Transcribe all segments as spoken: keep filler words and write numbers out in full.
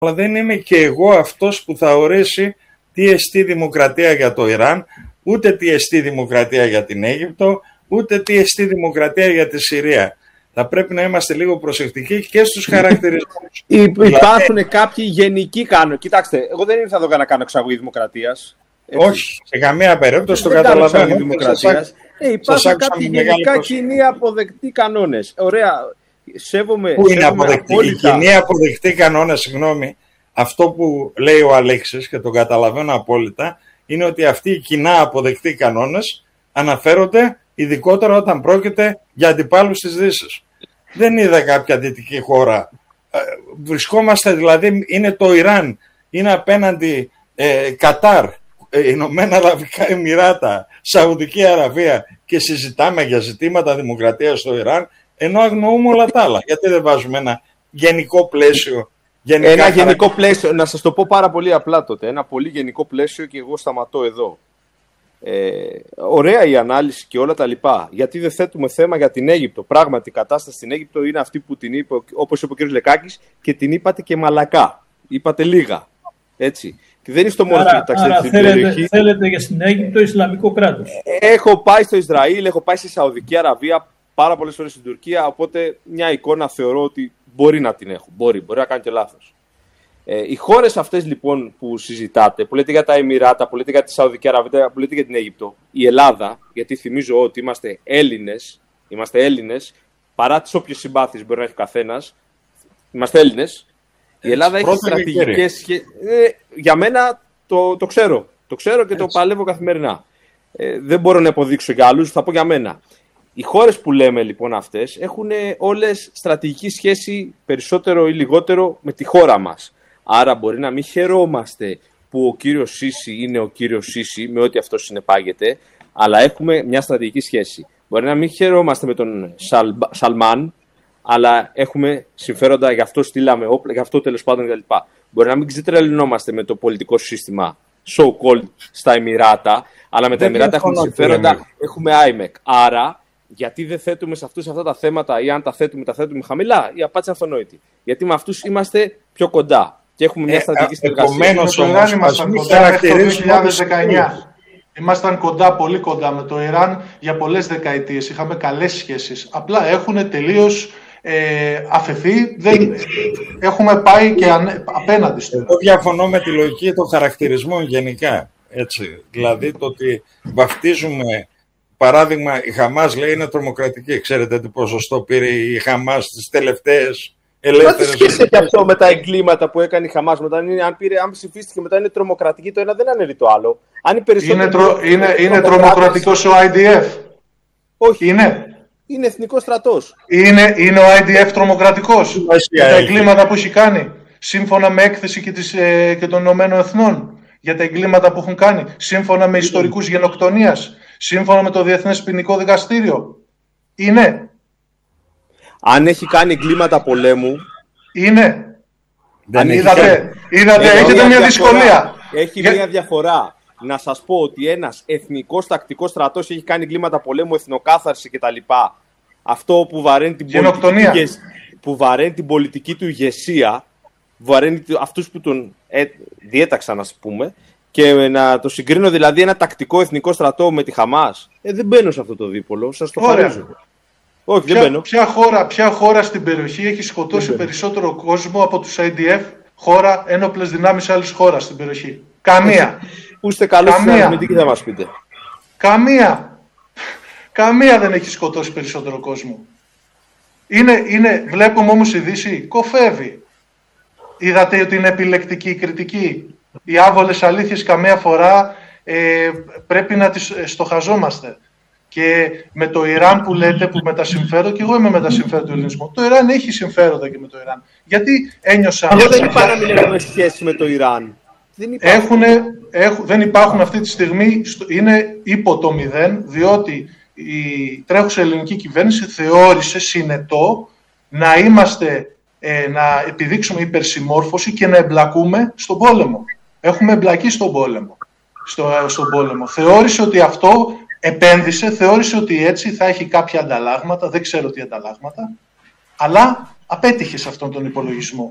αλλά δεν είμαι και εγώ αυτός που θα ορίσει τι εστί δημοκρατία για το Ιράν, ούτε τι εστί δημοκρατία για την Αίγυπτο, ούτε τι εστί δημοκρατία για τη Συρία. Θα πρέπει να είμαστε λίγο προσεκτικοί και στους χαρακτηρισμούς. Υπάρχουν δηλαδή... κάποιοι γενικοί κανόνες. Κοιτάξτε, εγώ δεν ήρθα εδώ να κάνω εξαγωγή δημοκρατίας. Όχι, σε καμία περίπτωση το καταλαβαίνω. Δημοκρατίας. Ε, υπάρχουν κάποιοι γενικά κοινοί αποδεκτοί κανόνες. Ωραία. Σέβομαι. Πού είναι αποδεκτοί? Οι κοινοί αποδεκτοί κανόνες, συγγνώμη, αυτό που λέει ο Αλέξης και το καταλαβαίνω απόλυτα, είναι ότι αυτοί οι κοινά αποδεκτοί κανόνες αναφέρονται ειδικότερα όταν πρόκειται για αντιπάλους της Δύσης. Δεν είδα κάποια δυτική χώρα. Βρισκόμαστε δηλαδή, είναι το Ιράν, είναι απέναντι ε, Κατάρ, ε, Ηνωμένα Αραβικά Εμιράτα, Σαουδική Αραβία και συζητάμε για ζητήματα δημοκρατίας στο Ιράν, ενώ αγνοούμε όλα τα άλλα. Γιατί δεν βάζουμε ένα γενικό πλαίσιο? Ένα χαρακτήρα. Γενικό πλαίσιο, να σας το πω πάρα πολύ απλά τότε, ένα πολύ γενικό πλαίσιο και εγώ σταματώ εδώ. Ε, ωραία η ανάλυση και όλα τα λοιπά. Γιατί δεν θέτουμε θέμα για την Αίγυπτο? Πράγματι η κατάσταση στην Αίγυπτο είναι αυτή που την είπε, όπως είπε ο κ. Λεκάκης, και την είπατε και μαλακά. Είπατε λίγα. Έτσι. Και δεν είναι στο μόνο άρα, άρα στην θέλετε, περιοχή. Θέλετε για στην Αίγυπτο Ισλαμικό κράτος? Έχω πάει στο Ισραήλ, έχω πάει στη Σαουδική Αραβία, πάρα πολλές φορές στην Τουρκία. Οπότε μια εικόνα θεωρώ ότι μπορεί να την έχω. Μπορεί, μπορεί να κάνω και λάθος. Ε, οι χώρες αυτές λοιπόν που συζητάτε, που λέτε για τα Εμιράτα, που λέτε για τη Σαουδική Αραβία, που λέτε για την Αίγυπτο, η Ελλάδα, γιατί θυμίζω ότι είμαστε Έλληνες, είμαστε Έλληνες, παρά τις όποιες συμπάθειες μπορεί να έχει ο καθένας, είμαστε Έλληνες. Η Ελλάδα έχει στρατηγικές σχέσεις. Ε, για μένα το, το ξέρω. Το ξέρω και Έτσι. το παλεύω καθημερινά. Ε, δεν μπορώ να υποδείξω για άλλους, θα πω για μένα. Οι χώρες που λέμε λοιπόν αυτές έχουν όλες στρατηγική σχέση περισσότερο ή λιγότερο με τη χώρα μας. Άρα μπορεί να μην χαιρόμαστε που ο κύριος Σίση είναι ο κύριος Σίση με ό,τι αυτό συνεπάγεται, αλλά έχουμε μια στρατηγική σχέση. Μπορεί να μην χαιρόμαστε με τον Σαλ, Σαλμάν, αλλά έχουμε συμφέροντα, γι' αυτό στείλαμε όπλα, γι' αυτό τέλος πάντων κτλ. Μπορεί να μην ξετρελινόμαστε με το πολιτικό σύστημα so-called στα Εμιράτα, αλλά με τα Εμιράτα έχουμε συμφέροντα, έχουμε άιμεκ. Άρα, γιατί δεν θέτουμε σε αυτούς αυτά τα θέματα, ή αν τα θέτουμε, τα θέτουμε χαμηλά? Η απάντηση είναι αυτονόητη. Γιατί με αυτούς είμαστε πιο κοντά και έχουμε μια στρατηγική συνεργασία. Επομένως, με το Ιράν ήμασταν κοντά μέχρι το δύο χιλιάδες δεκαεννιά. Ήμασταν κοντά, πολύ κοντά με το Ιράν για πολλές δεκαετίες. Είχαμε καλές σχέσεις. Απλά έχουν τελείως ε, αφαιθεί. Δεν, έχουμε πάει και ανε, απέναντι στο. Εγώ διαφωνώ με τη λογική των χαρακτηρισμών γενικά. Έτσι. Δηλαδή το ότι βαφτίζουμε. Παράδειγμα, η Χαμάς λέει είναι τρομοκρατική. Ξέρετε τι ποσοστό πήρε η Χαμάς στις τελευταίες ελεύθερες... Μα τι σχέση έχει αυτό με τα εγκλήματα που έκανε η Χαμάς? Μετά, αν, πήρε, αν ψηφίστηκε μετά είναι τρομοκρατική, το ένα δεν αναιρεί το άλλο. Αν οι είναι τρο, είναι, είναι τρομοκρατικός ο άι ντι εφ? Όχι. Είναι. Είναι εθνικός στρατός. Είναι, είναι ο άι ντι εφ τρομοκρατικός για τα εγκλήματα που έχει κάνει, σύμφωνα με έκθεση και, της, ε, και των Ηνωμένων Εθνών, για τα εγκλήματα που έχουν κάνει, σύμφωνα με ιστορικούς γενοκτονίας, σύμφωνα με το Διεθνές Ποινικό Δικαστήριο. Είναι. Αν έχει κάνει εγκλήματα πολέμου. Είναι. Αν είδατε, είδατε έχει έχετε μια δυσκολία. Έχει Για... μια διαφορά. Να σας πω ότι ένας εθνικός τακτικός στρατός έχει κάνει εγκλήματα πολέμου, εθνοκάθαρση κτλ. Αυτό που βαραίνει την, πολιτική, που βαραίνει την πολιτική του ηγεσία, βαραίνει αυτούς που τον ε, διέταξαν, να πούμε, και να το συγκρίνω δηλαδή ένα τακτικό εθνικό στρατό με τη Χαμάς, ε, δεν μπαίνω σε αυτό το δίπολο, σας το χαρίζω. Όχι, ποια, δεν μπαίνω. Ποια χώρα, ποια χώρα στην περιοχή έχει σκοτώσει περισσότερο κόσμο από τους άι ντι εφ, χώρα, ένοπλες δυνάμεις άλλης χώρας στην περιοχή? Καμία. Πού είστε καλώς στην αναμυντική, θα μας πείτε. Καμία. Καμία δεν έχει σκοτώσει περισσότερο κόσμο. Είναι, είναι, βλέπουμε όμως η Δύση κοφεύει. Είδατε ότι είναι επιλεκτική η κριτική. Οι άβολες αλήθειες καμία φορά ε, πρέπει να τις στοχαζόμαστε. Και με το Ιράν που λέτε, που με τα συμφέρω, και εγώ είμαι με τα συμφέροντα του ελληνισμού. Το Ιράν έχει συμφέροντα και με το Ιράν. Γιατί ένιωσα... Εγώ δεν είπα να μην έχουμε σχέση με το Ιράν. Δεν υπάρχουν. Έχουνε, έχουν, δεν υπάρχουν αυτή τη στιγμή, είναι υπό το μηδέν, διότι η τρέχουσα ελληνική κυβέρνηση θεώρησε συνετό να είμαστε, ε, να επιδείξουμε υπερσημόρφωση και να εμπλακούμε στον πόλεμο. Έχουμε εμπλακεί στον πόλεμο. Στο, στον πόλεμο. Θεώρησε ότι αυτό επένδυσε, θεώρησε ότι έτσι θα έχει κάποια ανταλλάγματα, δεν ξέρω τι ανταλλάγματα, αλλά απέτυχε σε αυτόν τον υπολογισμό.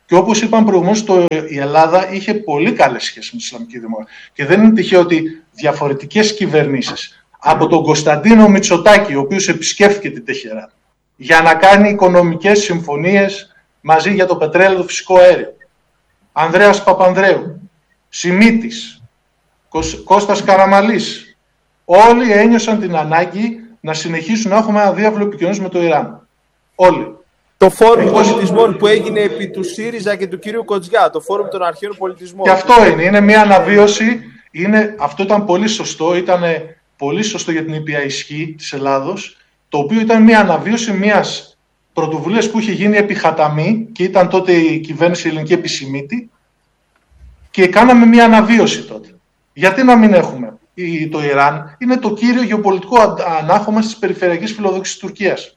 Και όπως είπαμε προηγουμένως, η Ελλάδα είχε πολύ καλές σχέσεις με την Ισλαμική Δημοκρατία. Και δεν είναι τυχαίο ότι διαφορετικές κυβερνήσεις, από τον Κωνσταντίνο Μητσοτάκη, ο οποίος επισκέφθηκε την Τεχεράν για να κάνει οικονομικές συμφωνίες μαζί για το πετρέλαιο, το φυσικό αέριο, Ανδρέας Παπανδρέου, Σιμίτης, Κώστας Καραμαλής, όλοι ένιωσαν την ανάγκη να συνεχίσουν να έχουμε ένα διάβλο επικοινωνίας με το Ιράν. Όλοι. Το φόρουμ πολιτισμών που έγινε επί του ΣΥΡΙΖΑ και του κυρίου Κοτζιά, το φόρουμ των αρχαίων πολιτισμών. Και αυτό είναι, είναι μια αναβίωση, είναι, αυτό ήταν πολύ σωστό, ήταν πολύ σωστό για την ήπια ισχύ της Ελλάδος, το οποίο ήταν μια αναβίωση μιας πρωτοβουλίας που είχε γίνει επί Χαταμή και ήταν τότε η κυβέρνηση ελληνική επισημίτη και κάναμε μια αναβίωση τότε. Γιατί να μην έχουμε? Το Ιράν είναι το κύριο γεωπολιτικό ανάχωμα στις περιφερειακές φιλοδοξίες της Τουρκίας.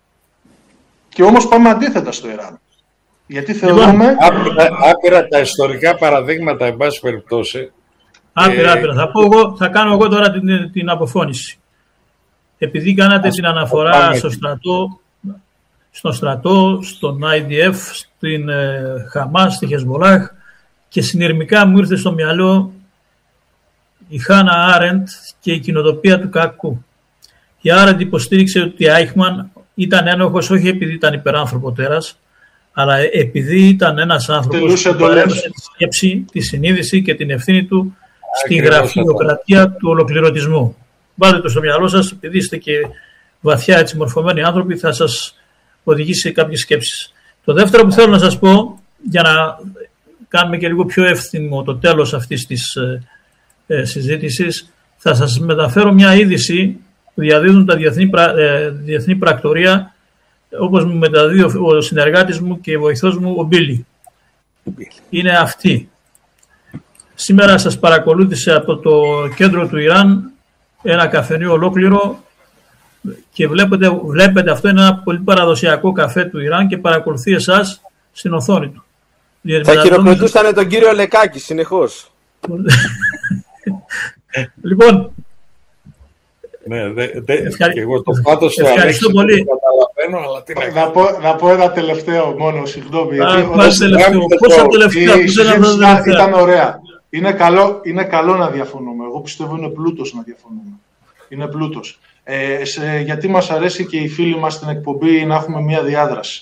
Και όμως πάμε αντίθετα στο Ιράν. Γιατί θεωρούμε... Άπειρα, άπειρα τα ιστορικά παραδείγματα, εν πάση περιπτώσει. Άπειρα, άπειρα. Θα, πω εγώ, θα κάνω εγώ τώρα την, την αποφώνηση. Επειδή κάνατε Ας την αναφορά στο στρατό, στον στρατό, στον άι ντι εφ, στην ε, Χαμάς, στη Χεσμολάχ και συνειρμικά μου ήρθε στο μυαλό η Χάνα Άρεντ και η κοινοτοπία του Κακού. Η Άρεντ υποστήριξε ότι η Άιχμαν ήταν ένοχος όχι επειδή ήταν υπεράνθρωπο τέρας, αλλά επειδή ήταν ένας άνθρωπος που παρέδωσε τη σκέψη, τη συνείδηση και την ευθύνη του στη γραφειοκρατία του ολοκληρωτισμού. Βάλτε το στο μυαλό σας, επειδή είστε και βαθιά έτσι μορφωμένοι άνθρωποι, θα σας οδηγήσει σε κάποιες σκέψεις. Το δεύτερο που θέλω να σας πω, για να κάνουμε και λίγο πιο εύθυμο το τέλος αυτής της ε, συζήτησης, θα σας μεταφέρω μια είδηση που διαδίδουν τα διεθνή, ε, διεθνή πρακτορία, όπως μου μεταδίδει ο, ο συνεργάτης μου και βοηθός μου, ο Μπίλι. Είναι αυτή. Σήμερα σας παρακολούθησε από το κέντρο του Ιράν ένα καφενείο ολόκληρο και βλέπετε, βλέπετε αυτό είναι ένα πολύ παραδοσιακό καφέ του Ιράν και παρακολουθεί εσάς στην οθόνη του. Θα χειροκροτούσανε τον κύριο Λεκάκη συνεχώς. Λοιπόν, ναι, δε, δε, ευχαρι... και εγώ το πάτος του Αλέξη το καταλαβαίνω, αλλά τι να να, πω, να πω ένα τελευταίο μόνο, συγγνώμη. Α, γιατί πας τελευταίο. Πόσα τελευταία, η συζήτηση ήταν ωραία. Είναι καλό, είναι καλό να διαφωνούμε. Εγώ πιστεύω είναι πλούτος να διαφωνούμε. Είναι πλούτος. Ε, σε, γιατί μας αρέσει και οι φίλοι μας στην εκπομπή να έχουμε μια διάδραση.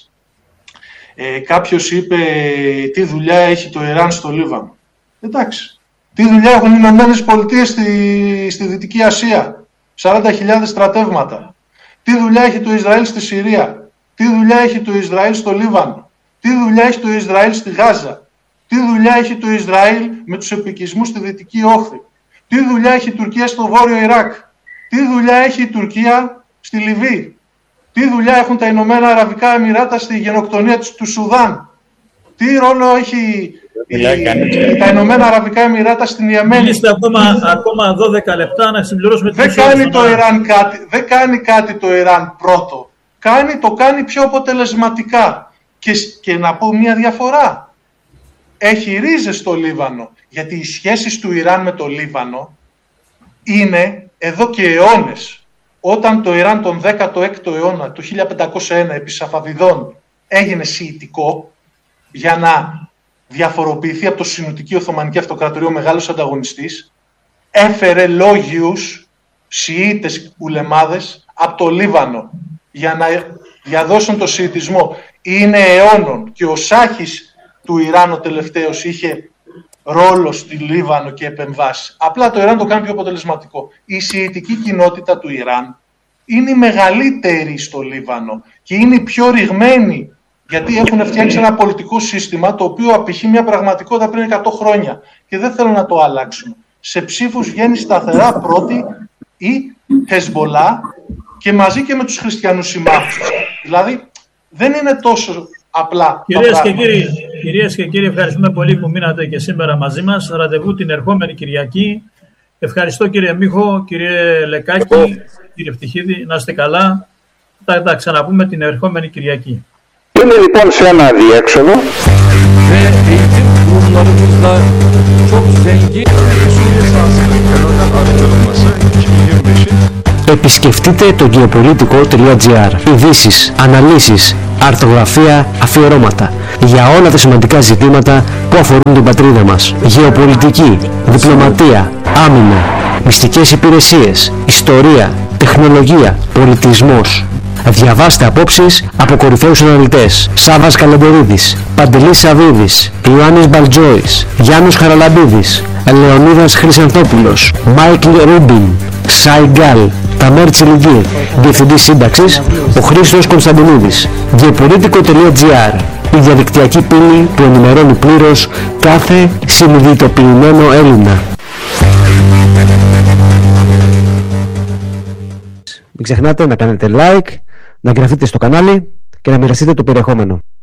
Ε, κάποιος είπε τι δουλειά έχει το Ιράν στο Λίβανο. Εντάξει. Τι δουλειά έχουν οι Ηνωμένες Πολιτείες στη, στη Δυτική Ασία. σαράντα χιλιάδες στρατεύματα. Τι δουλειά έχει το Ισραήλ στη Συρία. Τι δουλειά έχει το Ισραήλ στο Λίβανο. Τι δουλειά έχει το Ισραήλ στη Γάζα. Τι δουλειά έχει το Ισραήλ με τους επικισμούς στη Δυτική Όχθη. Τι δουλειά έχει η Τουρκία στο Βόρειο Ιράκ. Τι δουλειά έχει η Τουρκία στη Λιβύη. Τι δουλειά έχουν τα Ηνωμένα Αραβικά Εμιράτα στη γενοκτονία του Σουδάν. Τι ρόλο έχει η, τα Ηνωμένα Αραβικά Εμιράτα στην Ιεμένη. Είστε ακόμα, ακόμα δώδεκα λεπτά να συμπληρώσουμε δεν κάνει το Ιράν κάτι, δεν κάνει κάτι το Ιράν πρώτο. Κάνει, το κάνει πιο αποτελεσματικά. Και, και να πω μια διαφορά. Έχει ρίζες στο Λίβανο. Γιατί οι σχέσεις του Ιράν με το Λίβανο είναι εδώ και αιώνες. Όταν το Ιράν τον δέκατο έκτο αιώνα, το χίλια πεντακόσια ένα, επί Σαφαβιδών, έγινε σιητικό για να διαφοροποιηθεί από το Συνοτική Οθωμανική Αυτοκρατορία ο μεγάλος ανταγωνιστής, έφερε λόγιους Σιήτες ουλεμάδες από το Λίβανο για να διαδώσουν το σιητισμό. Είναι αιώνων και ο Σάχης του Ιράν ο τελευταίος είχε ρόλο στη Λίβανο και επεμβάσει. Απλά το Ιράν το κάνει πιο αποτελεσματικό. Η σιητική κοινότητα του Ιράν είναι η μεγαλύτερη στο Λίβανο και είναι η πιο ρηγμένη, γιατί έχουν φτιάξει ένα πολιτικό σύστημα το οποίο απηχεί μια πραγματικότητα πριν εκατό χρόνια και δεν θέλουν να το αλλάξουν. Σε ψήφους βγαίνει σταθερά πρώτη η Χεσμολάχ και μαζί και με τους χριστιανούς συμμάχους. Δηλαδή δεν είναι τόσο απλά. Κυρίες και κύριοι, κυρίες και κύριοι, ευχαριστούμε πολύ που μείνατε και σήμερα μαζί μας. Ραντεβού την ερχόμενη Κυριακή. Ευχαριστώ κύριε Μίχο, κύριε Λεκάκη, κύριε Φτυχίδη, να είστε καλά. Θα τα ξαναπούμε την ερχόμενη Κυριακή. Είναι λοιπόν σε ένα διέξοδο. Επισκεφτείτε το γεωπολιτικό τελεία τζι άρ. Ειδήσεις, αναλύσεις, αρθογραφία, αφιερώματα. για όλα τα σημαντικά ζητήματα που αφορούν την πατρίδα μας. Γεωπολιτική, διπλωματία, άμυνα, μυστικές υπηρεσίες, ιστορία, τεχνολογία, πολιτισμός. Διαβάστε απόψεις από κορυφαίους αναλυτές. Σάββας Καλεντερίδης, Παντελής Σαβίδης, Ιωάννης Μπαλτζόης, Γιάννος Χαραλαμπίδης, Λεωνίδας Χρυσανθόπουλος, Μάικλ Ρούμπιν, Ξάι Γκάλ, Ταμέρ Τσιλιγκή, Διευθυντής Σύνταξης, ο Χρήστος Κωνσταντινίδης. Γεωπολίτικο τελεία τζι άρ, η διαδικτυακή πύλη που ενημερώνει πλήρως κάθε συνειδητοποιημένο Έλληνα. Μην ξεχνάτε να κάνετε like, να εγγραφείτε στο κανάλι και να μοιραστείτε το περιεχόμενο.